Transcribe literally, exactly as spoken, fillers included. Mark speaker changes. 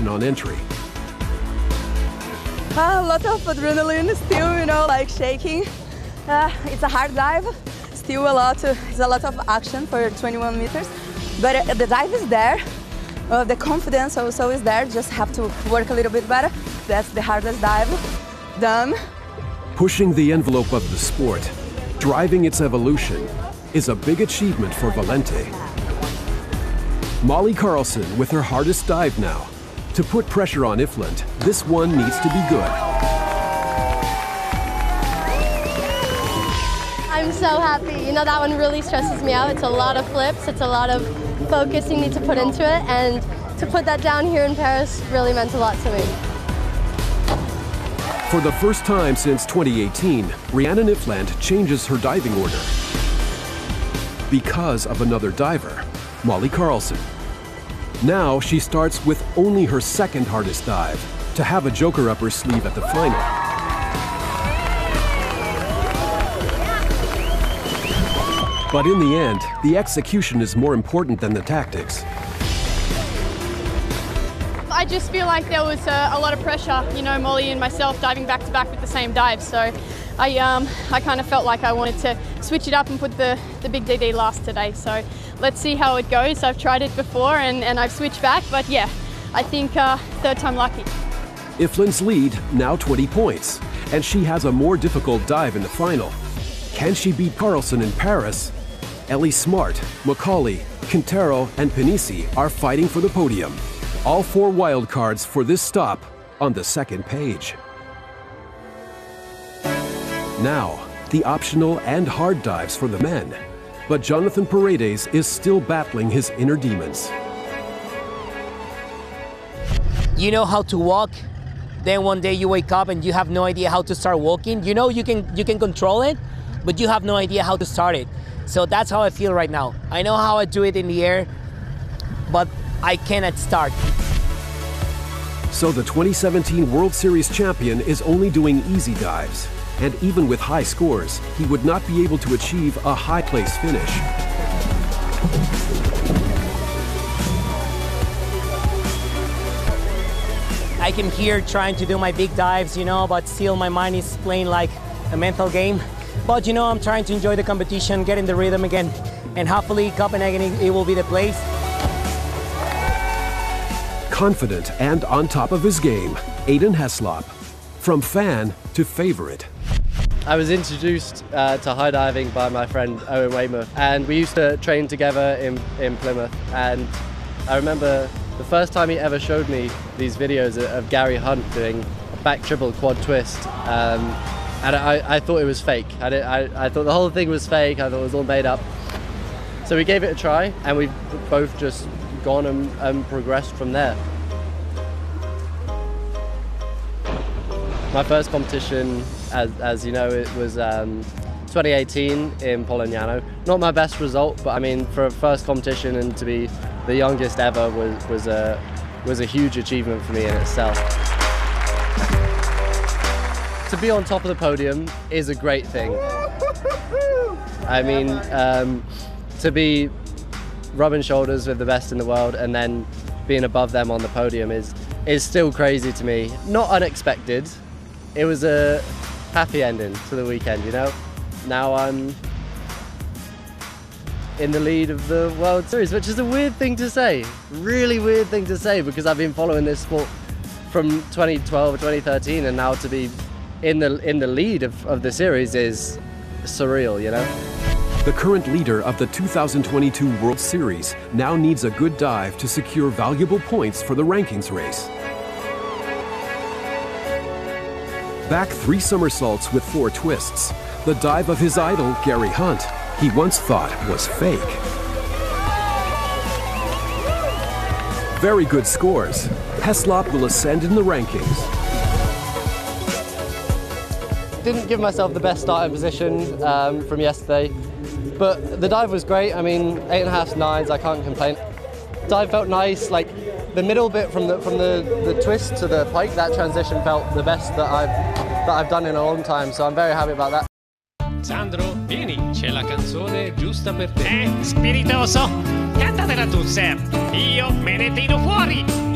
Speaker 1: celebration on entry.
Speaker 2: A lot of adrenaline still, you know, like shaking. Uh, it's a hard dive, still a lot, uh, it's a lot of action for twenty-one meters. But uh, the dive is there, uh, the confidence also is there, just have to work a little bit better. That's the hardest dive done.
Speaker 1: Pushing the envelope of the sport, driving its evolution, is a big achievement for Valente. Molly Carlson with her hardest dive now. To put pressure on Ifland, this one needs to be good.
Speaker 3: I'm so happy. You know, that one really stresses me out. It's a lot of flips, it's a lot of focus you need to put into it, and to put that down here in Paris really meant a lot to me.
Speaker 1: For the first time since twenty eighteen, Rhiannon Ifland changes her diving order because of another diver, Molly Carlson. Now she starts with only her second hardest dive to have a joker up her sleeve at the final. But in the end, the execution is more important than the tactics.
Speaker 4: I just feel like there was a, a lot of pressure, you know, Molly and myself diving back to back with the same dive. So I, um, I kind of felt like I wanted to switch it up and put the, the big D D last today. So let's see how it goes. I've tried it before and, and I've switched back, but yeah, I think uh, third time lucky.
Speaker 1: Ifland's lead now twenty points, and she has a more difficult dive in the final. Can she beat Carlson in Paris? Ellie Smart, Macaulay, Quintero, and Panisi are fighting for the podium. All four wildcards for this stop on the second page. Now, the optional and hard dives for the men. But Jonathan Paredes is still battling his inner demons.
Speaker 5: You know how to walk, then one day you wake up and you have no idea how to start walking. You know you can, you can control it, but you have no idea how to start it. So that's how I feel right now. I know how I do it in the air, but I cannot start.
Speaker 1: So the twenty seventeen World Series champion is only doing easy dives. And even with high scores, he would not be able to achieve a high place finish.
Speaker 5: I came here trying to do my big dives, you know, but still my mind is playing like a mental game. But you know, I'm trying to enjoy the competition, get in the rhythm again, and hopefully Copenhagen, it will be the place.
Speaker 1: Confident and on top of his game, Aiden Heslop. From fan to favorite.
Speaker 6: I was introduced uh, to high diving by my friend Owen Weymouth, and we used to train together in, in Plymouth. And I remember the first time he ever showed me these videos of Gary Hunt doing a back triple quad twist, um, and I, I thought it was fake. I, did, I, I thought the whole thing was fake, I thought it was all made up. So we gave it a try, and we've both just gone and, and progressed from there. My first competition, as, as you know, it was um, twenty eighteen in Polignano. Not my best result, but I mean, for a first competition and to be the youngest ever was, was, a, was a huge achievement for me in itself. To be on top of the podium is a great thing. I mean, um, to be rubbing shoulders with the best in the world and then being above them on the podium is, is still crazy to me. Not unexpected. It was a happy ending to the weekend, you know? Now I'm in the lead of the World Series, which is a weird thing to say. Really weird thing to say, because I've been following this sport from twenty twelve or twenty thirteen, and now to be in the, in the lead of, of the series is surreal, you know?
Speaker 1: The current leader of the two thousand twenty-two World Series now needs a good dive to secure valuable points for the rankings race. Back three somersaults with four twists, the dive of his idol, Gary Hunt, he once thought was fake. Very good scores. Heslop will ascend in the rankings.
Speaker 6: Didn't give myself the best starting position um, from yesterday, but the dive was great. I mean, eight and a half nines, I can't complain. Dive felt nice, like the middle bit from the from the, the twist to the pike, that transition felt the best that I've that I've done in a long time, so I'm very happy about that.
Speaker 7: Sandro, vieni, c'è la canzone giusta per te. Eh, spiritoso, cantatela tu, Sam. Io me ne tiro fuori.